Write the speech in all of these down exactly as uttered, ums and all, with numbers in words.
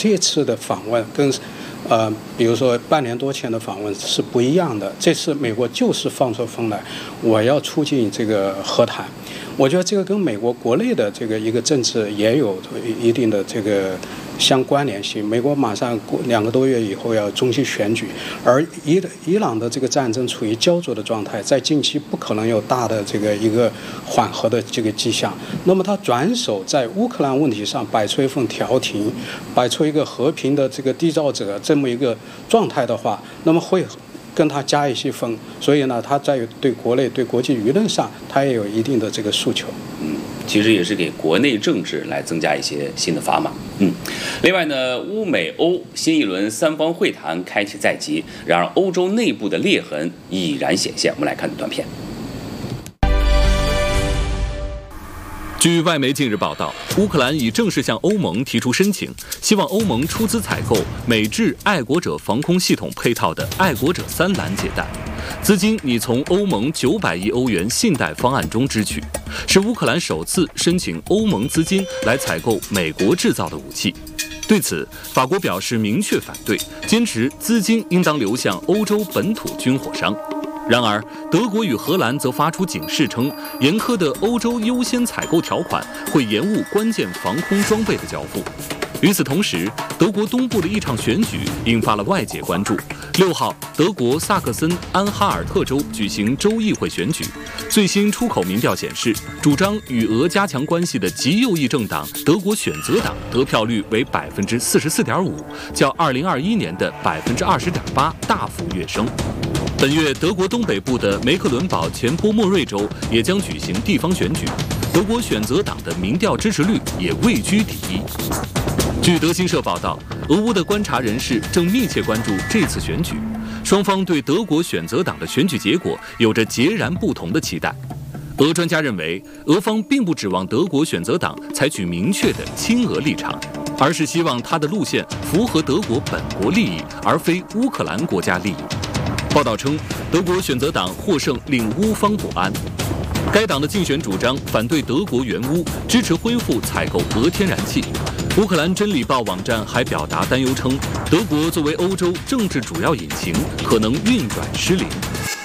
这次的访问跟呃，比如说半年多前的访问是不一样的。这次美国就是放出风来，我要促进这个和谈。我觉得这个跟美国国内的这个一个政治也有一定的这个相关联性。美国马上过两个多月以后要中期选举，而伊伊朗的这个战争处于焦灼的状态，在近期不可能有大的这个一个缓和的这个迹象。那么他转手在乌克兰问题上摆出一份调停，摆出一个和平的这个缔造者这么一个状态的话，那么会跟他加一些分，所以呢，他在对国内、对国际舆论上，他也有一定的这个诉求。 嗯，其实也是给国内政治来增加一些新的砝码。嗯，另外呢，乌美欧新一轮三方会谈开启在即，然而欧洲内部的裂痕已然显现。我们来看短片。 据外媒近日报道，乌克兰已正式向欧盟提出申请，希望欧盟出资采购美制爱国者防空系统配套的爱国者三拦截弹，资金拟从欧盟九百亿欧元信贷方案中支取，是乌克兰首次申请欧盟资金来采购美国制造的武器。对此，法国表示明确反对，坚持资金应当流向欧洲本土军火商。然而，德国与荷兰则发出警示称，严苛的欧洲优先采购条款会延误关键防空装备的交付。与此同时，德国东部的一场选举引发了外界关注。六号，德国萨克森安哈尔特州举行州议会选举，最新出口民调显示，主张与俄加强关系的极右翼政党德国选择党得票率为百分之四十四点五，较二零二一年的百分之二十点八大幅跃升。本月，德国东北部的梅克伦堡前波莫瑞州也将举行地方选举，德国选择党的民调支持率也位居第一。据德新社报道，俄乌的观察人士正密切关注这次选举，双方对德国选择党的选举结果有着截然不同的期待。俄专家认为，俄方并不指望德国选择党采取明确的亲俄立场，而是希望他的路线符合德国本国利益，而非乌克兰国家利益。报道称，德国选择党获胜令乌方不安。该党的竞选主张反对德国援乌，支持恢复采购俄天然气。乌克兰真理报网站还表达担忧称，德国作为欧洲政治主要引擎，可能运转失灵。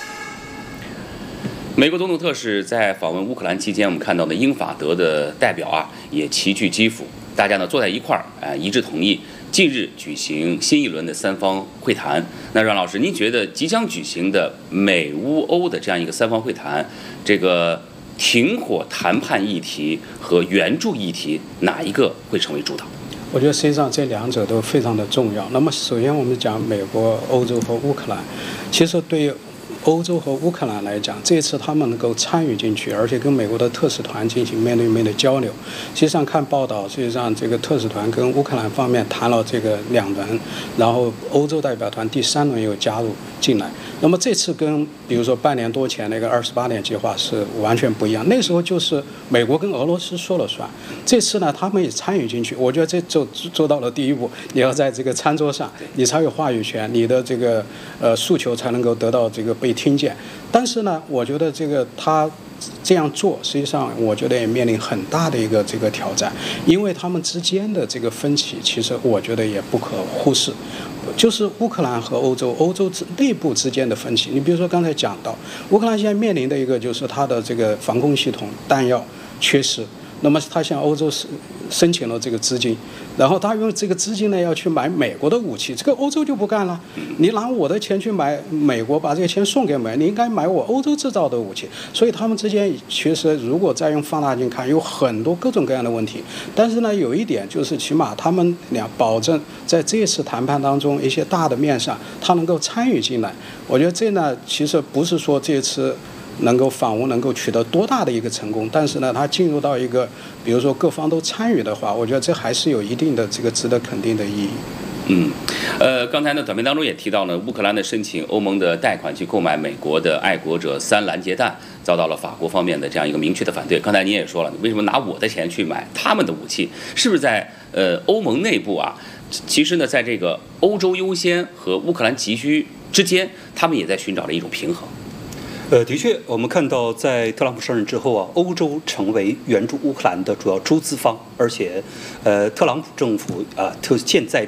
美国总统特使在访问乌克兰期间，我们看到的英法德的代表啊，也齐聚基辅，大家呢坐在一块儿，啊、呃，一致同意近日举行新一轮的三方会谈。那阮老师，您觉得即将举行的美乌欧的这样一个三方会谈，这个停火谈判议题和援助议题哪一个会成为主导？ 我觉得实际上这两者都非常的重要。那么首先我们讲美国、欧洲和乌克兰，其实对于欧洲和乌克兰来讲，这次他们能够参与进去，而且跟美国的特使团进行面对面的交流。实际上看报道，实际上这个特使团跟乌克兰方面谈了这个两轮，然后欧洲代表团第三轮又加入进来。那么这次跟比如说半年多前那个二十八年计划是完全不一样，那时候就是美国跟俄罗斯说了算。这次呢，他们也参与进去，我觉得这就做到了第一步，你要在这个餐桌上，你才有话语权，你的这个呃诉求才能够得到这个被听见。但是呢，我觉得这个他这样做，实际上我觉得也面临很大的一个这个挑战，因为他们之间的这个分歧，其实我觉得也不可忽视。就是乌克兰和欧洲，欧洲之内部之间的分歧。你比如说刚才讲到，乌克兰现在面临的一个就是它的这个防空系统弹药缺失，那么他向欧洲申申请了这个资金，然后他用这个资金呢要去买美国的武器，这个欧洲就不干了。你拿我的钱去买美国，把这个钱送给美，你应该买我欧洲制造的武器。所以他们之间其实如果再用放大镜看，有很多各种各样的问题。但是呢，有一点就是起码他们俩保证在这次谈判当中一些大的面上，他能够参与进来。我觉得这呢，其实不是说这次能够访问能够取得多大的一个成功，但是呢，它进入到一个比如说各方都参与的话，我觉得这还是有一定的这个值得肯定的意义。 嗯，呃，刚才呢短片当中也提到了乌克兰的申请欧盟的贷款去购买美国的爱国者三拦截弹，遭到了法国方面的这样一个明确的反对。刚才您也说了，为什么拿我的钱去买他们的武器？是不是在呃欧盟内部啊？其实呢，在这个欧洲优先和乌克兰急需之间，他们也在寻找着一种平衡。 呃，的确，我们看到在特朗普上任之后啊，欧洲成为援助乌克兰的主要出资方，而且，呃，特朗普政府啊，特现在